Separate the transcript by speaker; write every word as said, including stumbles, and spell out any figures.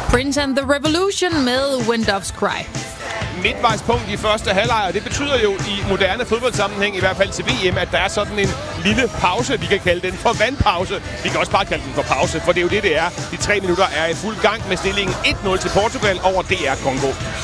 Speaker 1: Prince and the Revolution med When Doves Cry.
Speaker 2: Midtvejspunkt i første halvleg, og det betyder jo i moderne fodboldsammenhæng, i hvert fald til V M, at der er sådan en lille pause, vi kan kalde den for vandpause. Vi kan også bare kalde den for pause, for det er jo det, det er. De tre minutter er i fuld gang med stillingen et nul til Portugal over D R Congo.